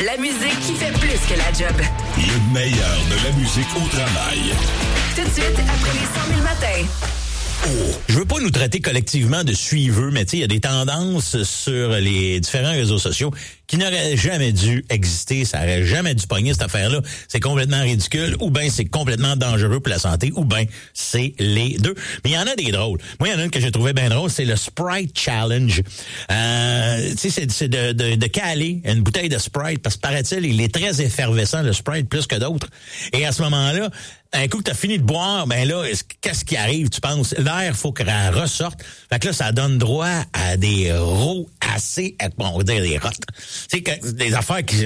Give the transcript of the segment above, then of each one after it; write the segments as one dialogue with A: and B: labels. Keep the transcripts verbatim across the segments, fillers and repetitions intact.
A: La musique qui fait plus que la job.
B: Le meilleur de la musique au travail.
A: Tout de suite, après les cent mille matins.
C: Oh. Je veux pas nous traiter collectivement de suiveux, mais tu sais, il y a des tendances sur les différents réseaux sociaux qui n'auraient jamais dû exister. Ça aurait jamais dû pogner cette affaire-là. C'est complètement ridicule, ou bien c'est complètement dangereux pour la santé, ou bien c'est les deux. Mais il y en a des drôles. Moi, il y en a une que j'ai trouvé bien drôle, c'est le Sprite Challenge. Euh, tu sais, c'est, c'est de, de, de caler une bouteille de Sprite, parce que paraît-il, il est très effervescent, le Sprite, plus que d'autres. Et à ce moment-là, un coup que t'as fini de boire, ben là, qu'est-ce qui arrive, tu penses? L'air, faut qu'elle ressorte. Fait que là, ça donne droit à des rots assez, bon, on va dire des rottes. Tu sais, des affaires qui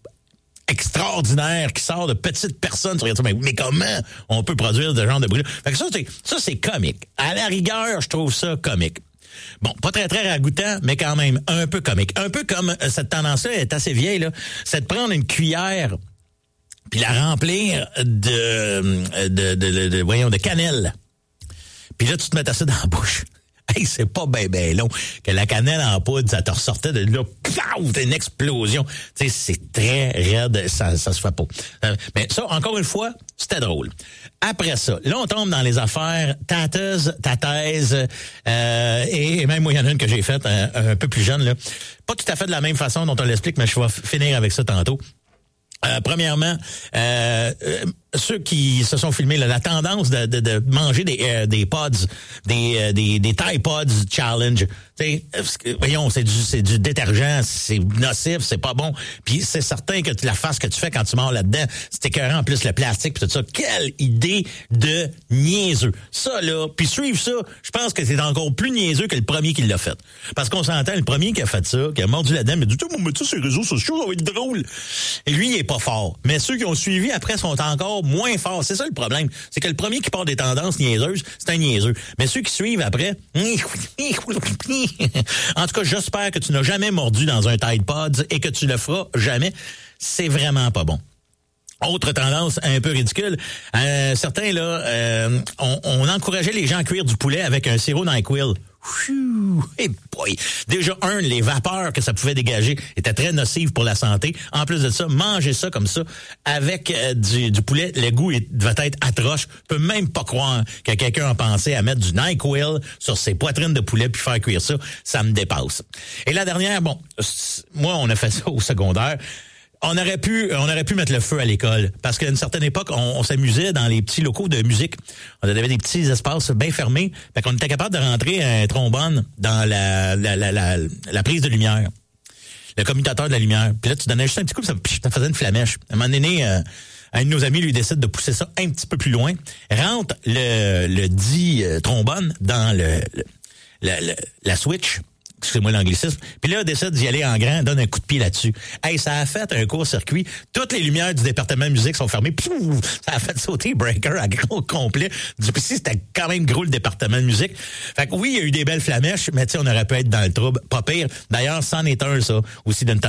C: extraordinaires qui sortent de petites personnes. Tu regardes ça, mais, mais comment on peut produire ce genre de bruit-là? Fait que ça, c'est, ça, c'est comique. À la rigueur, je trouve ça comique. Bon, pas très, très ragoûtant, mais quand même un peu comique. Un peu comme euh, cette tendance-là est assez vieille, là. C'est de prendre une cuillère puis la remplir de, de, de, de, de, voyons, de cannelle. Puis là, tu te mets ça dans la bouche. Hey, c'est pas ben ben long que la cannelle en poudre, ça te ressortait de là, paf, une explosion. Tu sais, c'est très raide, ça, ça se fait pas. Euh, mais ça, encore une fois, c'était drôle. Après ça, là, on tombe dans les affaires tateuses, tataises, euh, et même moi, il y en a une que j'ai faite un, un peu plus jeune, là. Pas tout à fait de la même façon dont on l'explique, mais je vais finir avec ça tantôt. Euh, premièrement, euh, euh, ceux qui se sont filmés, là, la tendance de, de, de manger des, euh, des pods, des, euh, des, des Tide Pods Challenge. T'sais, voyons, c'est du, c'est du détergent, c'est nocif, c'est pas bon. Puis c'est certain que tu, la face que tu fais quand tu mords là-dedans, c'est écœurant, en plus le plastique, puis tout ça. Quelle idée de niaiseux. Ça, là, puis suivre ça, je pense que c'est encore plus niaiseux que le premier qui l'a fait. Parce qu'on s'entend, le premier qui a fait ça, qui a mordu là-dedans, mais du tout, on va mettre ça sur les réseaux sociaux, ça va être drôle. Et lui, il est pas fort. Mais ceux qui ont suivi après sont encore moins forts. C'est ça le problème. C'est que le premier qui part des tendances niaiseuses, c'est un niaiseux. Mais ceux qui suivent après... En tout cas, j'espère que tu n'as jamais mordu dans un Tide Pods et que tu le feras jamais. C'est vraiment pas bon. Autre tendance un peu ridicule, euh, certains là, euh, on, on encourageait les gens à cuire du poulet avec un sirop NyQuil. Hey boy. Déjà, un, les vapeurs que ça pouvait dégager étaient très nocives pour la santé. En plus de ça, manger ça comme ça, avec euh, du, du poulet, le goût est, devait être atroce. Je peux même pas croire que quelqu'un a pensé à mettre du NyQuil sur ses poitrines de poulet puis faire cuire ça. Ça me dépasse. Et la dernière, bon, moi, on a fait ça au secondaire. On aurait pu, on aurait pu mettre le feu à l'école parce qu'à une certaine époque, on, on s'amusait dans les petits locaux de musique. On avait des petits espaces bien fermés, fait qu'on était capable de rentrer un trombone dans la la, la, la, la prise de lumière, le commutateur de la lumière. Puis là, tu donnais juste un petit coup, ça, ça faisait une flamèche. À un moment donné, euh, un de nos amis lui décide de pousser ça un petit peu plus loin, rentre le le dit euh, trombone dans le, le la, la, la switch. Excusez-moi l'anglicisme. Puis là, décide d'y aller en grand, donne un coup de pied là-dessus. Hey, ça a fait un court-circuit. Toutes les lumières du département de musique sont fermées. Pouf, ça a fait sauter Breaker à gros complet. Du coup, c'était quand même gros le département de musique. Fait que oui, il y a eu des belles flamèches, mais tu sais, on aurait pu être dans le trouble. Pas pire. D'ailleurs, c'en est un, ça, aussi d'une